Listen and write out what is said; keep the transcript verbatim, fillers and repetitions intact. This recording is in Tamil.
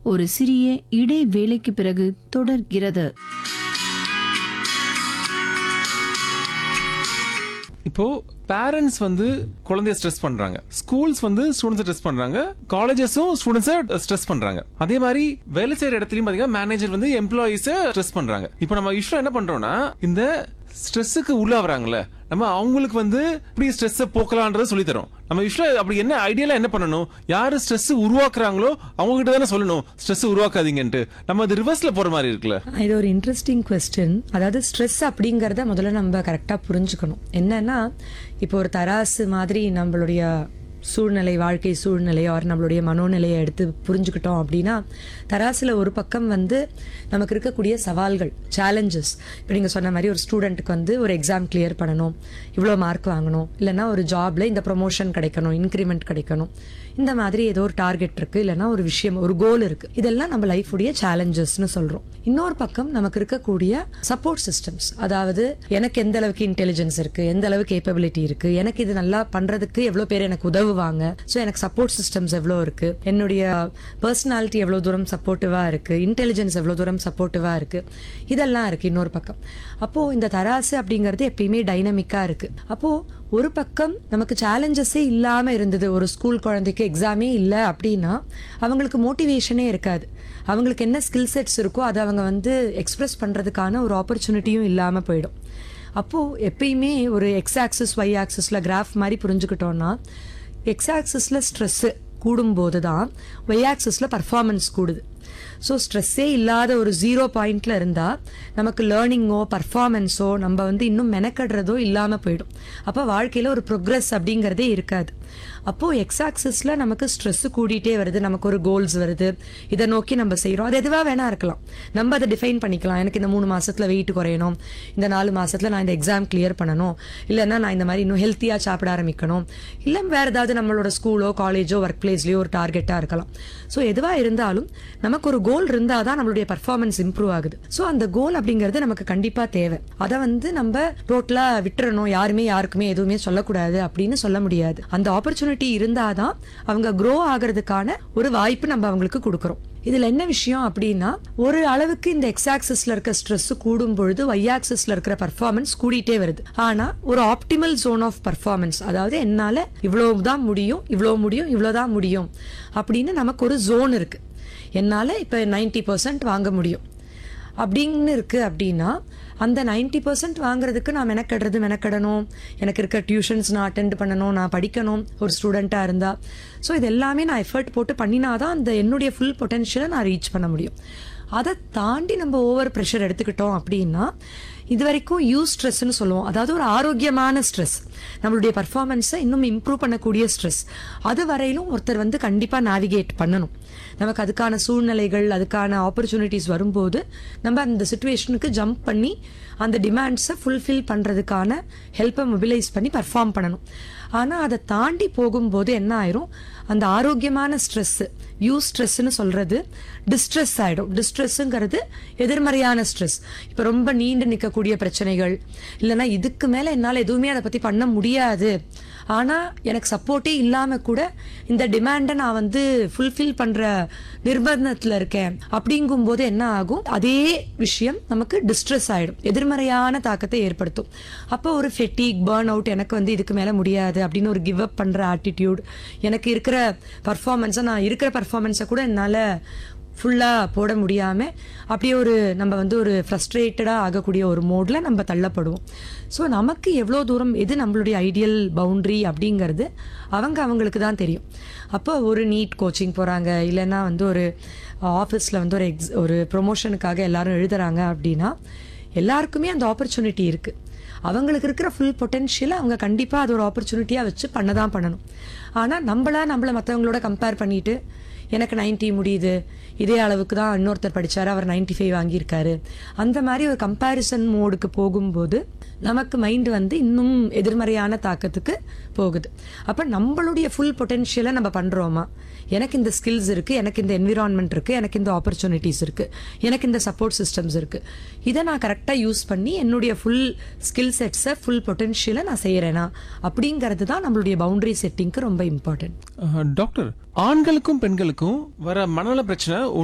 ஒரு சிறிய இடைவேளைக்கு பிறகு தொடர்கிறது. இப்போ பேரண்ட்ஸ் வந்து குழந்தைய ஸ்ட்ரெஸ் பண்றாங்க, ஸ்கூல்ஸ் வந்து ஸ்டூடெண்ட்ஸ் ஸ்ட்ரெஸ் பண்றாங்க, காலேஜஸும் ஸ்டூடெண்ட்ஸை ஸ்ட்ரெஸ் பண்றாங்க. அதே மாதிரி வேலை செய்யற இடத்துலயும் பாத்தீங்கன்னா மேனேஜர் வந்து எம்ப்ளாயிஸை ஸ்ட்ரெஸ் பண்றாங்க. இப்போ நம்ம யூஸ்வலா என்ன பண்றோம்னா, இந்த ஸ்ட்ரெஸ்ஸுக்கு உள்ள வராங்கல்ல, நம்ம அவங்களுக்கு வந்து இப்படி ஸ்ட்ரெஸ் போக்கலான்றத சொல்லி தரோம். நம்ம யூஸ்வலா அப்படி என்ன ஐடியால என்ன பண்ணணும், யாரு ஸ்ட்ரெஸ் உருவாக்குறாங்களோ அவங்க கிட்ட தானே சொல்லணும் ஸ்ட்ரெஸ் உருவாக்காதீங்கன்ட்டு. நம்ம அது ரிவர்ஸ்ல போற மாதிரி இருக்குல்ல. இது ஒரு இன்ட்ரெஸ்டிங் கொஸ்டின். அதாவது ஸ்ட்ரெஸ் அப்படிங்கறத முதல்ல நம்ம கரெக்டா புரிஞ்சுக்கணும். என்னன்னா, இப்போ ஒரு தராசு மாதிரி நம்மளுடைய சூழ்நிலை, வாழ்க்கை சூழ்நிலை ஆர் நம்மளுடைய மனோநிலையை எடுத்து புரிஞ்சுக்கிட்டோம் அப்படின்னா, தராசுல ஒரு பக்கம் வந்து நமக்கு இருக்கக்கூடிய சவால்கள், சேலஞ்சஸ். இப்போ நீங்கள் சொன்ன மாதிரி ஒரு ஸ்டூடெண்ட்டுக்கு வந்து ஒரு எக்ஸாம் கிளியர் பண்ணணும், இவ்வளோ மார்க் வாங்கணும், இல்லைன்னா ஒரு ஜாப்ல இந்த ப்ரொமோஷன் கிடைக்கணும், இன்க்ரிமெண்ட் கிடைக்கணும், இந்த மாதிரி ஏதோ ஒரு டார்கெட் இருக்கு, இல்லைன்னா ஒரு விஷயம், ஒரு கோல் இருக்கு. இதெல்லாம் நம்ம லைஃப் உடைய சேலஞ்சஸ்னு சொல்றோம். இன்னொரு பக்கம் நமக்கு இருக்கக்கூடிய சப்போர்ட் சிஸ்டம்ஸ், அதாவது எனக்கு எந்த அளவுக்கு இன்டெலிஜென்ஸ் இருக்கு, எந்த அளவுக்கு கேப்பபிலிட்டி இருக்கு, எனக்கு இது நல்லா பண்றதுக்கு எவ்வளவு பேர் எனக்கு உதவுவாங்க, சோ எனக்கு சப்போர்ட் சிஸ்டம்ஸ் எவ்வளவு இருக்கு, என்னுடைய பர்சனாலிட்டி எவ்வளவு தூரம் சப்போர்ட்டிவா இருக்கு, இன்டெலிஜென்ஸ் எவ்வளவு தூரம் சப்போர்ட்டிவா இருக்கு, இதெல்லாம் இருக்கு இன்னொரு பக்கம். அப்போ இந்த தராசு அப்படிங்கிறது எப்பயுமே டைனமிக்கா இருக்கு. அப்போ ஒரு பக்கம் நமக்கு சேலஞ்சஸே இல்லாம இருந்தது, ஒரு ஸ்கூல் குழந்தைக்கு எக்ஸாமே இல்லை அப்படின்னா அவங்களுக்கு மோட்டிவேஷனே இருக்காது. அவங்களுக்கு என்ன ஸ்கில் செட்ஸ் இருக்கோ அதை அவங்க வந்து எக்ஸ்பிரஸ் பண்றதுக்கான ஒரு ஆப்பர்ச்சுனிட்டியும் இல்லாம போயிடும். அப்போ எப்பயுமே ஒரு எக்ஸ் ஆக்சிஸ் ஒய் ஆக்சிஸ்ல கிராஃப் மாதிரி புரிஞ்சுக்கிட்டோம்னா, எக்ஸ் ஆக்சிஸ்ல ஸ்ட்ரெஸ் கூடும்போது தான் ஒய் ஆக்சிஸ்ல பர்ஃபார்மன்ஸ் கூடுது. ஸோ ஸ்ட்ரெஸ்ஸே இல்லாத ஒரு ஜீரோ பாயிண்ட்ல இருந்தா நமக்கு லேர்னிங்கோ பர்ஃபார்மன்ஸோ நம்ம வந்து இன்னும் மெனக்கடுறதோ இல்லாம போயிடும். அப்போ வாழ்க்கையில ஒரு ப்ரோக்ரஸ் அப்படிங்கிறதே இருக்காது. அப்போ எக்ஸ் ஆக்சிஸ்ல நமக்கு ஸ்ட்ரெஸ் கூடிட்டே வருது, நமக்கு ஒரு கோல்ஸ் வருது, இதை நோக்கி நம்ம செய்யறோம். அது எதுவா வேணா இருக்கலாம், நம்ம அதை டிஃபைன் பண்ணிக்கலாம். எனக்கு இந்த மூணு மாசத்துல வெயிட் குறையணும், இந்த நாலு மாசத்துல நான் இந்த எக்ஸாம் கிளியர் பண்ணணும், இல்லைன்னா நான் இந்த மாதிரி இன்னும் ஹெல்த்தியா சாப்பிட ஆரம்பிக்கணும், இல்லை வேற ஏதாவது நம்மளோட ஸ்கூலோ காலேஜோ ஒர்க் பிளேஸ்லயோ ஒரு டார்கெட்டா இருக்கலாம். ஸோ எதுவா இருந்தாலும் நமக்கு ஒரு கோல் இருந்தாதான் நம்மளுடைய பர்ஃபார்மன்ஸ் இம்ப்ரூவ் ஆகுது. ஸோ அந்த கோல் அப்படிங்கிறது நமக்கு கண்டிப்பா தேவை. அதை வந்து நம்ம டோட்டலா விட்டுறணும், யாருமே யாருக்குமே எதுவுமே சொல்லக்கூடாது அப்படின்னு சொல்ல முடியாது. அந்த ஆப்பர்ச்சுனிட்டி இருந்தாதான் அவங்க க்ரோ ஆகிறதுக்கான ஒரு வாய்ப்பு நம்ம அவங்களுக்கு கொடுக்கறோம். இதுல என்ன விஷயம் அப்படின்னா, ஒரு அளவுக்கு இந்த எக்ஸ் ஆக்சிஸ்ல இருக்க ஸ்ட்ரெஸ் கூடும் பொழுது ஒய் ஆக்சிஸ்ல இருக்கிற பர்ஃபார்மன்ஸ் கூடிட்டே வருது. ஆனா ஒரு ஆப்டிமல் ஜோன் ஆஃப் பர்ஃபார்மன்ஸ், அதாவது என்னால இவ்வளவுதான் முடியும், இவ்வளவு முடியும், இவ்வளவுதான் முடியும் அப்படின்னு நமக்கு ஒரு ஜோன் இருக்கு. என்னால இப்ப நைன்டி பர்சன்ட் வாங்க முடியும் அப்படின்னு இருக்கு அப்படின்னா, அந்த நைன்டி பர்சன்ட் வாங்குறதுக்கு நான் மெனக்கடுறது மெனக்கடணும், எனக்கு இருக்க டியூஷன்ஸ் நான் அட்டென்ட் பண்ணணும், நான் படிக்கணும் ஒரு ஸ்டூடெண்டா இருந்தா. ஸோ இது எல்லாமே நான் எஃபர்ட் போட்டு பண்ணினாதான் அந்த என்னுடைய ஃபுல் பொட்டன்ஷியலை நான் ரீச் பண்ண முடியும். அதை தாண்டி நம்ம ஓவர் ப்ரெஷர் எடுத்துக்கிட்டோம் அப்படின்னா, இது வரைக்கும் யூஸ் ஸ்ட்ரெஸ்ன்னு சொல்லுவோம், அதாவது ஒரு ஆரோக்கியமான ஸ்ட்ரெஸ், நம்மளுடைய பர்ஃபார்மன்ஸை இன்னும் இம்ப்ரூவ் பண்ணக்கூடிய ஸ்ட்ரெஸ், அது வரையிலும் ஒருத்தர் வந்து கண்டிப்பா நேவிகேட் பண்ணணும். நமக்கு அதுக்கான சூழ்நிலைகள், அதுக்கான ஆப்பர்ச்சுனிட்டிஸ் வரும்போது நம்ம அந்த சிச்சுவேஷனுக்கு ஜம்ப் பண்ணி அந்த டிமாண்ட்ஸை ஃபுல்ஃபில் பண்றதுக்கான ஹெல்ப்பை மொபிலைஸ் பண்ணி பர்ஃபார்ம் பண்ணணும். ஆனா அதை தாண்டி போகும்போது என்ன ஆயிரும், அந்த ஆரோக்கியமான ஸ்ட்ரெஸ், யூஸ் ஸ்ட்ரெஸ்ன்னு சொல்றது டிஸ்ட்ரெஸ் ஆயிடும். டிஸ்ட்ரெஸ்ங்கிறது எதிர்மறையான ஸ்ட்ரெஸ். இப்ப ரொம்ப நீண்டு நிற்கக்கூடிய பிரச்சனைகள், இல்லைன்னா இதுக்கு மேல என்னால எதுவுமே அதை பத்தி பண்ண முடியாது, ஆனா எனக்கு சப்போர்ட்டே இல்லாம கூட இந்த டிமாண்டை நான் வந்து ஃபுல்ஃபில் பண்ற நிர்பந்தத்துல இருக்கேன் அப்படிங்கும் போது என்ன ஆகும், அதே விஷயம் நமக்கு டிஸ்ட்ரெஸ் ஆயிடும், எதிர்மறையான தாக்கத்தை ஏற்படுத்தும். அப்போ ஒரு ஃபெட்டிக், பர்ன் அவுட், எனக்கு வந்து இதுக்கு மேல முடியாது அப்படின்னு ஒரு கிவ் அப் பண்ற ஆட்டிடியூட், எனக்கு இருக்கிற பர்ஃபார்மன்ஸை, நான் இருக்கிற பர்ஃபார்மன்ஸை கூட என்னால ஃபுல்லா போட முடியாம அப்படியே ஒரு நம்ம வந்து ஒரு ஃப்ரஸ்ட்ரேட்டடா ஆகக்கூடிய ஒரு மோட்ல நம்ம தள்ளப்படுவோம். ஸோ நமக்கு எவ்வளோ தூரம் எது நம்மளுடைய ஐடியல் பவுண்டரி அப்படிங்கிறது அவங்க அவங்களுக்கு தான் தெரியும். அப்போ ஒரு நீட் கோச்சிங் போறாங்க, இல்லைன்னா வந்து ஒரு ஆஃபீஸில் வந்து ஒரு எக்ஸ் ஒரு ப்ரொமோஷனுக்காக எல்லாரும் எழுதுறாங்க அப்படின்னா, எல்லாருக்குமே அந்த ஆப்பர்ச்சுனிட்டி இருக்கு. அவங்களுக்கு இருக்கிற ஃபுல் பொட்டென்ஷியலை அவங்க கண்டிப்பா அது ஒரு ஆப்பர்ச்சுனிட்டியா வச்சு பண்ணதான் பண்ணணும். ஆனா நம்மளா நம்மள மற்றவங்களோட கம்பேர் பண்ணிட்டு, எனக்கு நைன்டி முடியுது, இதே அளவுக்கு தான் இன்னொருத்தர் படிச்சாரு, அவர் நைன்டி ஃபைவ் வாங்கியிருக்காரு, அந்த மாதிரி ஒரு கம்பேரிசன் மோடுக்கு போகும்போது நமக்கு மைண்ட் வந்து இன்னும் எதிர்மறையான தாக்கத்துக்கு போகுது. அப்ப நம்மளுடைய ஃபுல் பொட்டென்ஷியலை நம்ம பண்றோமா, எனக்கு இந்த ஸ்கில்ஸ் இருக்கு, எனக்கு இந்த என்விரான்மெண்ட் இருக்கு, எனக்கு இந்த ஆப்பர்ச்சுனிட்டிஸ் இருக்கு, எனக்கு இந்த சப்போர்ட் சிஸ்டம்ஸ் இருக்கு, இதை நான் கரெக்டா யூஸ் பண்ணி என்னுடைய ஃபுல் ஸ்கில் செட்ஸை, ஃபுல் பொட்டென்ஷியலை நான் செய்யறேனா அப்படிங்கிறது தான் நம்மளுடைய பவுண்டரி செட்டிங்க்கு ரொம்ப இம்பார்ட்டன்ட். டாக்டர், ஆண்களுக்கும் பெண்களுக்கும் வர மனநல பிரச்சனை